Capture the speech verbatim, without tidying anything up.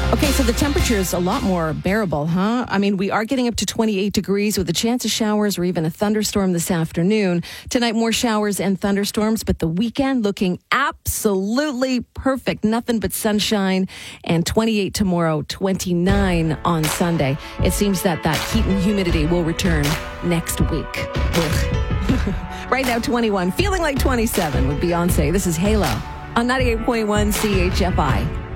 Okay, so the temperature is a lot more bearable, huh? I mean, we are getting up to twenty-eight degrees with a chance of showers or even a thunderstorm this afternoon. Tonight, more showers and thunderstorms, but the weekend looking absolutely perfect. Nothing but sunshine, and twenty-eight tomorrow, twenty-nine on Sunday. It seems that that heat and humidity will return next week. Right now, twenty-one, feeling like twenty-seven with Beyonce. This is Halo on ninety-eight point one C H F I.